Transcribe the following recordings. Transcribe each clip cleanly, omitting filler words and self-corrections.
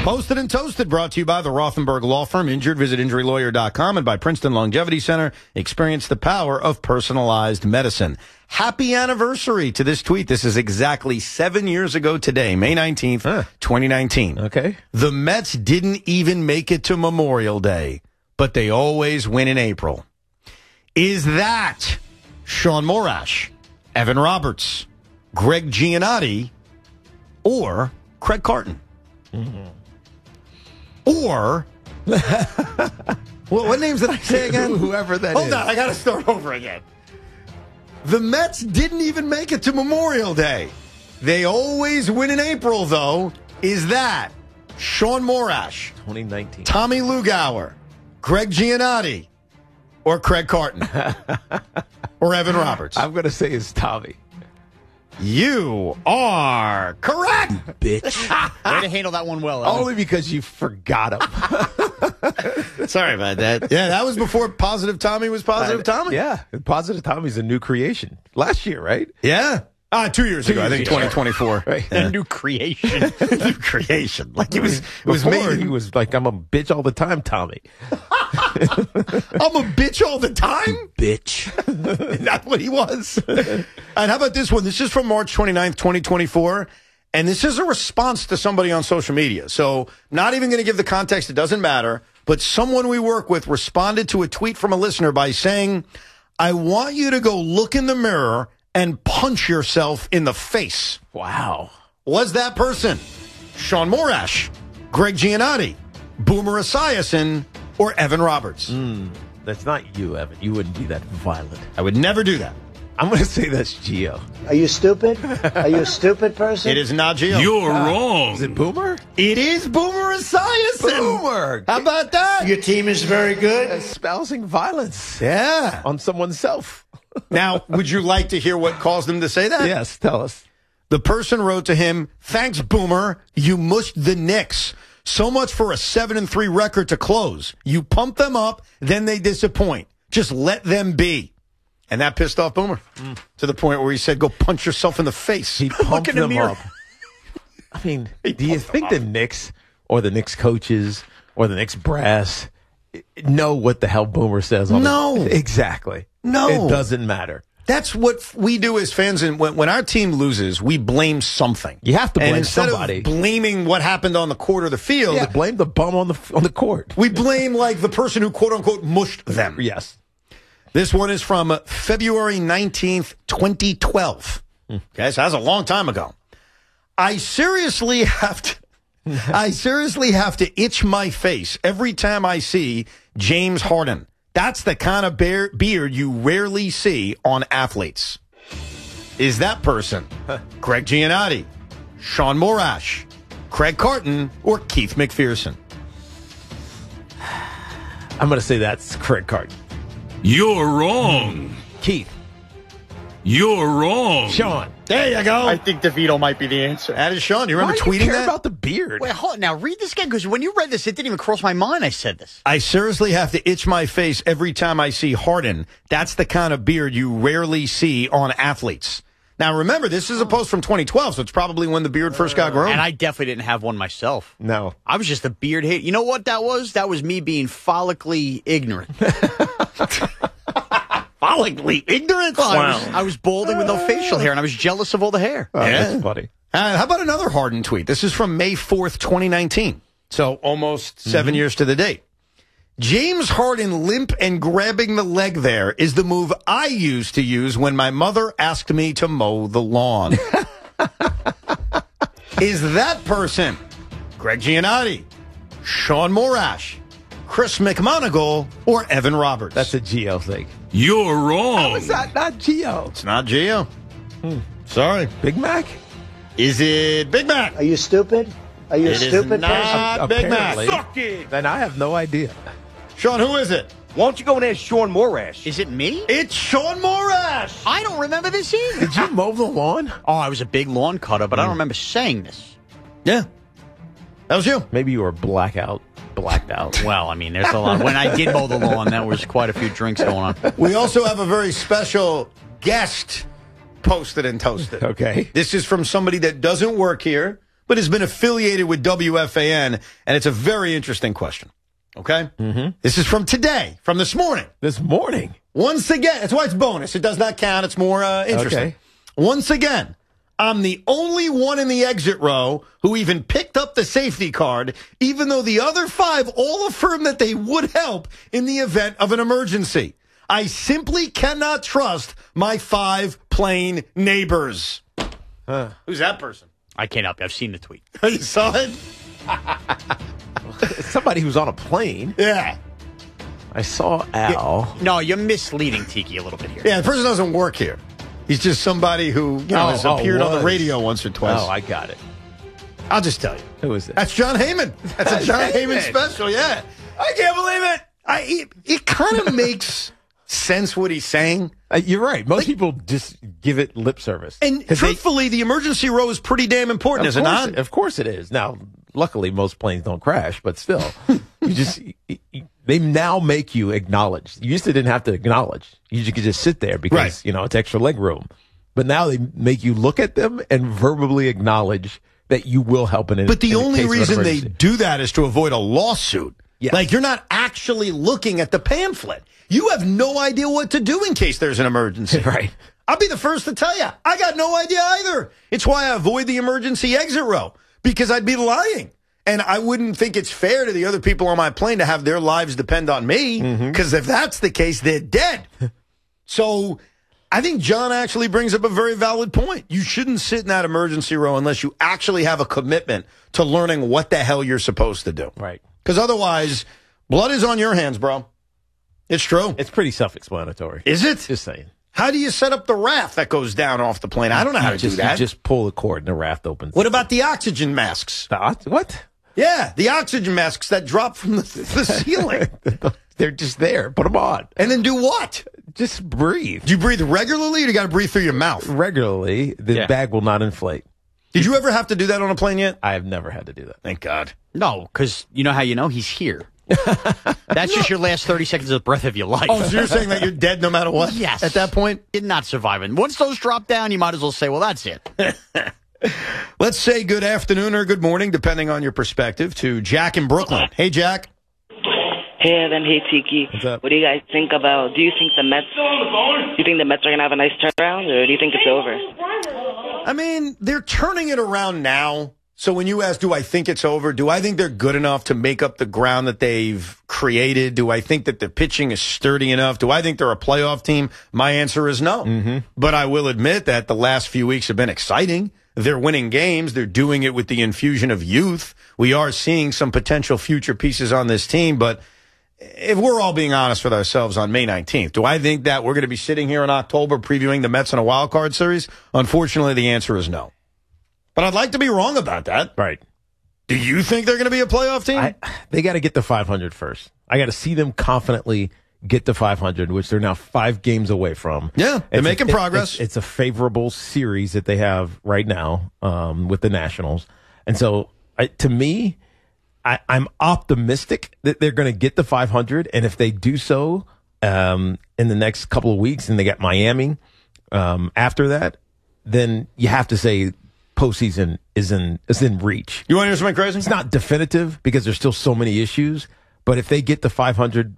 Posted and Toasted, brought to you by the Rothenberg Law Firm. Injured, visit injurylawyer.com, and by Princeton Longevity Center. Experience the power of personalized medicine. Happy anniversary to this tweet. This is exactly 7 years ago today, May 19th, 2019. Okay. The Mets didn't even make it to Memorial Day, but they always win in April. Is that Sean Morash, Evan Roberts, Greg Giannotti, or Craig Carton? Or, what names did I say again? Whoever that is. Hold on, I got to start over again. The Mets didn't even make it to Memorial Day. They always win in April, though. Is that Sean Morash, 2019, Tommy Lugauer, Greg Giannotti, or Craig Carton? Or Evan Roberts? I'm going to say it's Tommy. You are correct. Bitch. Way to handle that one well. Only because you forgot him. Sorry about that. Yeah, that was before Positive Tommy was Positive Tommy. Yeah. Positive Tommy's a new creation. Last year, right? Yeah. 2 years ago, I think 2024. Right. Yeah. A new creation. New creation. Like it was Before, made. he was like, I'm a bitch all the time, Tommy. I'm a bitch all the time? Bitch. That's what he was. And how about this one? This is from March 29th, 2024. And this is a response to somebody on social media. So not even going to give the context. It doesn't matter. But someone we work with responded to a tweet from a listener by saying, I want you to go look in the mirror and punch yourself in the face. Wow. Was that person Sean Morash, Greg Giannotti, Boomer Esiason, or Evan Roberts? That's not you, Evan. You wouldn't be that violent. I would never do that. I'm going to say that's Gio. Are you stupid? Are you a stupid person? It is not Gio. You're wrong. Is it Boomer? It is Boomer Esiason. Boomer. How about that? Your team is very good. Espousing violence Yeah. on someone's self. Now, would you like to hear what caused him to say that? Yes, tell us. The person wrote to him, thanks, Boomer. You mushed the Knicks. So much for a 7-3 record to close. You pump them up, then they disappoint. Just let them be. And that pissed off Boomer to the point where he said, go punch yourself in the face. He pumped in the them mirror. up. I mean, do you think the Knicks or the Knicks coaches or the Knicks brass know what the hell Boomer says? No. Exactly. No. It doesn't matter. That's what we do as fans. And when our team loses, we blame something. You have to blame and instead somebody. of blaming what happened on the court or the field, Yeah, blame the bum on the court. we blame like the person who quote unquote mushed them. Yes. This one is from February 19th, 2012. Okay, so that's a long time ago. I seriously have to itch my face every time I see James Harden. That's the kind of beard you rarely see on athletes. Is that person Greg Giannotti, Sean Morash, Craig Carton, or Keith McPherson? I'm going to say that's Craig Carton. You're wrong. Keith. You're wrong. Sean. There you go. I think DeVito might be the answer. That is Sean. You remember Why do you tweeting care that? about the beard? Wait, hold on. Now, read this again, because when you read this, it didn't even cross my mind I said this. I seriously have to itch my face every time I see Harden. That's the kind of beard you rarely see on athletes. Now, remember, this is a post from 2012, so it's probably when the beard first got grown. And I definitely didn't have one myself. No. I was just a beard hate. You know what that was? That was me being follically ignorant. Follically ignorant? Well, I was balding with no facial hair, and I was jealous of all the hair. Oh, that's funny. How about another Harden tweet? This is from May 4th, 2019. So almost 7 years to the date. James Harden limp and grabbing the leg there is the move I used to use when my mother asked me to mow the lawn. Is that person Greg Giannotti, Sean Morash, Chris McMonagle, or Evan Roberts? That's a Gio thing. You're wrong. How is that not Gio? It's not Gio. Sorry. Big Mac? Is it Big Mac? Are you stupid? Are you a It is stupid not person? Big Mac. Apparently. Suck it. Then I have no idea. Sean, who is it? Why don't you go and ask Sean Morash? Is it me? It's Sean Morash. I don't remember this either. Did you mow the lawn? Oh, I was a big lawn cutter, but I don't remember saying this. Yeah. That was you. Maybe you were blacked out. Well, I mean, there's a lot. When I did mow the lawn, there was quite a few drinks going on. We also have a very special guest posted and toasted. Okay. This is from somebody that doesn't work here, but has been affiliated with WFAN, and it's a very interesting question. Okay? Mm-hmm. This is from today, from this morning. This morning? Once again, that's why it's bonus. It does not count. It's more interesting. Okay. Once again, I'm the only one in the exit row who even picked up the safety card, even though the other 5 all affirmed that they would help in the event of an emergency. I simply cannot trust my 5 plane neighbors. Who's that person? I can't help you. I've seen the tweet. You saw it? Somebody who's on a plane. Yeah. I saw Al. No, you're misleading Tiki a little bit here. Yeah, the person doesn't work here. He's just somebody who has appeared on the radio once or twice. Oh, I got it. I'll just tell you. Who is that? That's John Heyman. That's a John Heyman special, yeah. I can't believe it. It kind of makes sense what he's saying. You're right. Most people just give it lip service. And truthfully, the emergency row is pretty damn important, is it not? Of course it is. Now, luckily, most planes don't crash, but still, they now make you acknowledge. You used to didn't have to acknowledge. You could just sit there because, it's extra leg room. But now they make you look at them and verbally acknowledge that you will help in it. But the only reason they do that is to avoid a lawsuit. Yes. Like, you're not actually looking at the pamphlet. You have no idea what to do in case there's an emergency. Right. I'll be the first to tell you. I got no idea either. It's why I avoid the emergency exit row, because I'd be lying. And I wouldn't think it's fair to the other people on my plane to have their lives depend on me, because if that's the case, they're dead. So I think John actually brings up a very valid point. You shouldn't sit in that emergency row unless you actually have a commitment to learning what the hell you're supposed to do. Right. Because otherwise, blood is on your hands, bro. It's true. It's pretty self-explanatory. Is it? Just saying. How do you set up the raft that goes down off the plane? I don't know how to do that. You just pull the cord and the raft opens. What about the oxygen masks? What? Yeah, the oxygen masks that drop from the ceiling. They're just there. Put them on. And then do what? Just breathe. Do you breathe regularly or do you got to breathe through your mouth? Regularly, the bag will not inflate. Did you ever have to do that on a plane yet? I have never had to do that. Thank God. No, because you know how you know? He's here. That's just your last 30 seconds of the breath of your life. Oh, so you're saying that you're dead no matter what? Yes. At that point? You're not surviving. Once those drop down, you might as well say, well, that's it. Let's say good afternoon or good morning, depending on your perspective, to Jack in Brooklyn. Hey, Jack. Hey, Evan. Hey, Tiki. What's up? What do you guys think about, do you think the Mets are going to have a nice turnaround, or do you think it's over? I mean, they're turning it around now. So when you ask, do I think it's over? Do I think they're good enough to make up the ground that they've created? Do I think that the pitching is sturdy enough? Do I think they're a playoff team? My answer is no. Mm-hmm. But I will admit that the last few weeks have been exciting. They're winning games. They're doing it with the infusion of youth. We are seeing some potential future pieces on this team. But if we're all being honest with ourselves on May 19th, do I think that we're going to be sitting here in October previewing the Mets in a wild card series? Unfortunately, the answer is no. But I'd like to be wrong about that. Right. Do you think they're going to be a playoff team? They got to get to 500 first. I got to see them confidently get to 500, which they're now 5 games away from. Yeah, they're making progress. It's a favorable series that they have right now with the Nationals. And so, to me, I'm optimistic that they're going to get to 500. And if they do so in the next couple of weeks and they get Miami after that, then you have to say postseason is in reach. You want to hear something crazy? It's not definitive because there's still so many issues. But if they get to 500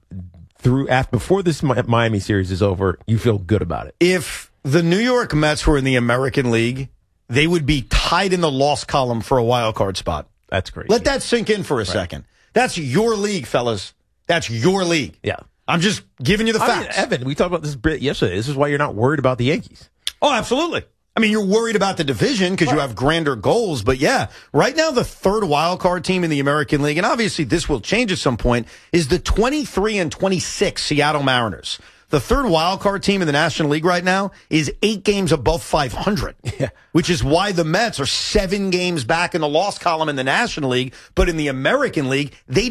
before this Miami series is over, you feel good about it. If the New York Mets were in the American League, they would be tied in the loss column for a wild card spot. That's great. Let that sink in for a second. That's your league, fellas. That's your league. Yeah. I'm just giving you the facts. Evan, we talked about this bit yesterday. This is why you're not worried about the Yankees. Oh, absolutely. I mean, you're worried about the division because you have grander goals. But yeah, right now the third wild card team in the American League, and obviously this will change at some point, is the 23-26 Seattle Mariners. The third wild card team in the National League right now is 8 games above 500, which is why the Mets are 7 games back in the loss column in the National League. But in the American League, they